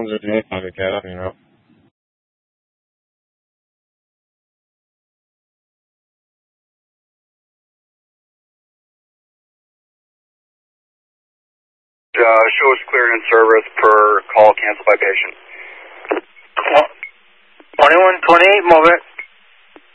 108 Bobcat, up and route. Show is cleared in service per call canceled by patient. 2128, move it.